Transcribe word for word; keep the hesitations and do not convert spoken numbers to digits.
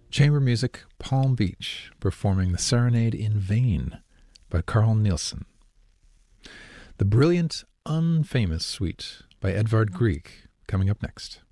Chamber music, Palm Beach, performing the Serenade in Vain by Carl Nielsen. The Brilliant Unfamous Suite by Edvard Grieg, coming up next.